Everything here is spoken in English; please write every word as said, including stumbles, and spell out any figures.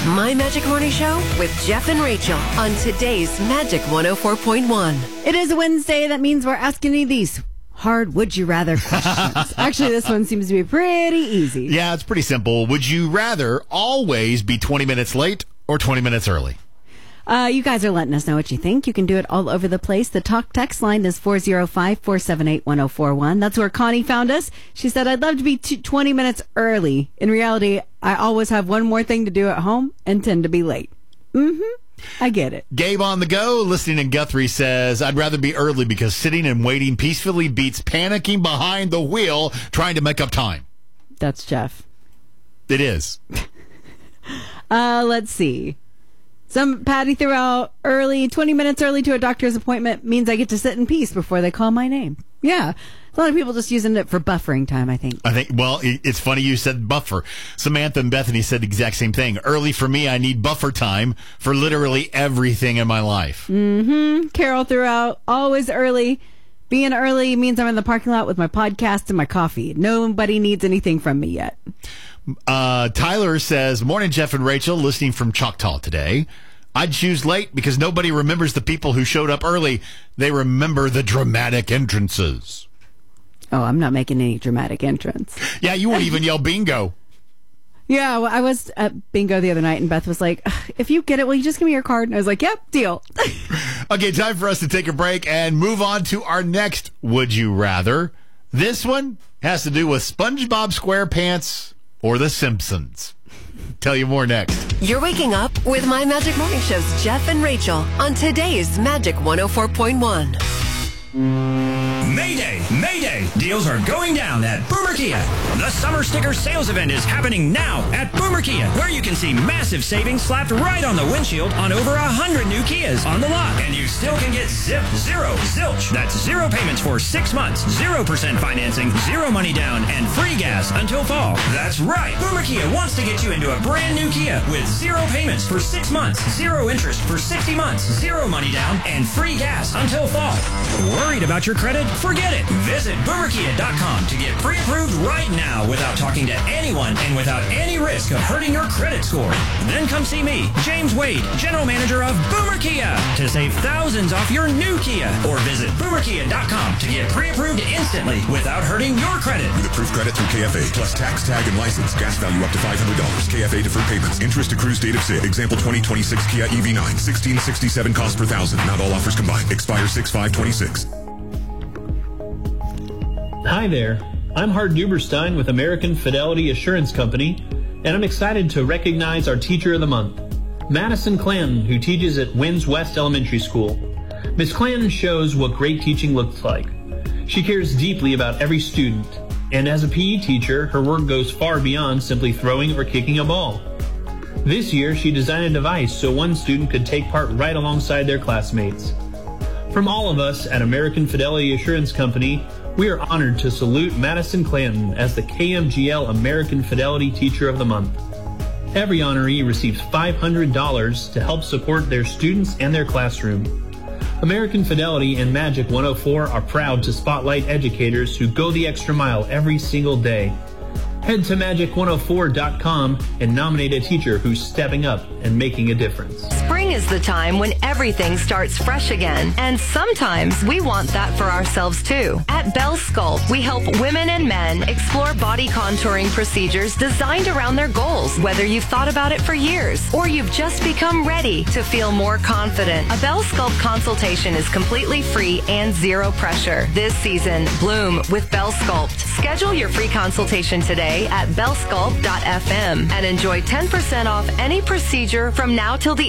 My Magic Morning Show with Jeff and Rachel on today's Magic one oh four point one. It is a Wednesday. That means we're asking you these hard would you rather questions. Actually, this one seems to be pretty easy. Yeah, it's pretty simple. Would you rather always be twenty minutes late or twenty minutes early? Uh, you guys are letting us know what you think. You can do it all over the place. The talk text line is four oh five, four seven eight, one oh four one. That's where Connie found us. She said, I'd love to be t- twenty minutes early. In reality, I always have one more thing to do at home and tend to be late. Mm-hmm. I get it. Gabe on the go, listening in Guthrie, says, I'd rather be early because sitting and waiting peacefully beats panicking behind the wheel trying to make up time. That's Jeff. It is. uh, let's see. Some Patty threw out early, twenty minutes early to a doctor's appointment means I get to sit in peace before they call my name. Yeah. A lot of people just using it for buffering time, I think. I think, well, it's funny you said buffer. Samantha and Bethany said the exact same thing. Early for me, I need buffer time for literally everything in my life. Mm-hmm. Carol threw out always early. Being early means I'm in the parking lot with my podcast and my coffee. Nobody needs anything from me yet. Uh, Tyler says, morning, Jeff and Rachel, listening from Choctaw today. I'd choose late because nobody remembers the people who showed up early. They remember the dramatic entrances. Oh, I'm not making any dramatic entrance. Yeah, you won't even yell bingo. Yeah, well, I was at bingo the other night, and Beth was like, if you get it, will you just give me your card? And I was like, yep, deal. Okay, time for us to take a break and move on to our next Would You Rather. This one has to do with SpongeBob SquarePants or The Simpsons. Tell you more next. You're waking up with My Magic Morning Show's Jeff and Rachel on today's Magic one oh four point one. Mayday! Mayday! Deals are going down at Boomer Kia. The summer sticker sales event is happening now at Boomer Kia, where you can see massive savings slapped right on the windshield on over a hundred new Kias on the lot. And you still can get zip, zero, zilch. That's zero payments for six months, zero percent financing, zero money down, and free gas until fall. That's right. Boomer Kia wants to get you into a brand new Kia with zero payments for six months, zero interest for sixty months, zero money down, and free gas until fall. Worried about your credit? Forget it. Visit boomer kia dot com to get pre-approved right now without talking to anyone and without any risk of hurting your credit score. Then come see me, James Wade, General Manager of Boomer Kia, to save thousands off your new Kia. Or visit boomer kia dot com to get pre-approved instantly without hurting your credit. With approved credit through K F A, plus tax, tag, and license. Gas value up to five hundred dollars. K F A deferred payments. Interest accrues date of sale. Example twenty twenty-six Kia E V nine. sixteen sixty-seven cost per thousand. Not all offers combined. Expire six five twenty-six. Hi there, I'm Hart Duberstein with American Fidelity Assurance Company, and I'm excited to recognize our Teacher of the Month, Madison Clanton, who teaches at Winds West Elementary School. Miz Clanton shows what great teaching looks like. She cares deeply about every student, and as a P E teacher, her work goes far beyond simply throwing or kicking a ball. This year, she designed a device so one student could take part right alongside their classmates. From all of us at American Fidelity Assurance Company, we are honored to salute Madison Clanton as the K M G L American Fidelity Teacher of the Month. Every honoree receives five hundred dollars to help support their students and their classroom. American Fidelity and Magic one oh four are proud to spotlight educators who go the extra mile every single day. Head to magic one oh four dot com and nominate a teacher who's stepping up and making a difference. Spring is the time when everything starts fresh again, and sometimes we want that for ourselves too. At Bell Sculpt, we help women and men explore body contouring procedures designed around their goals, whether you've thought about it for years or you've just become ready to feel more confident. A Bell Sculpt consultation is completely free and zero pressure. This season, bloom with Bell Sculpt. Schedule your free consultation today at bell sculpt dot f m and enjoy ten percent off any procedure from now till the